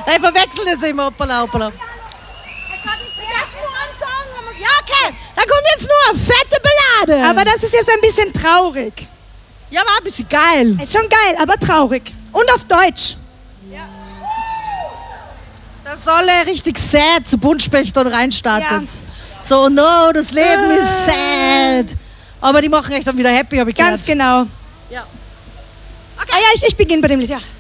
Ich verwechsel das immer. Hoppala, hoppala. Ja, okay. Dann kommt jetzt nur eine fette Ballade. Aber das ist jetzt ein bisschen traurig. Ja, war ein bisschen geil. Ist schon geil, aber traurig. Und auf Deutsch. Da soll er richtig sad zu Buntspechtern reinstarten. Ja. So, no, das Leben ist sad. Aber die machen echt dann wieder happy, habe ich gehört. Ganz genau. Ja. Okay. Ah ja, ich beginne bei dem Lied, ja.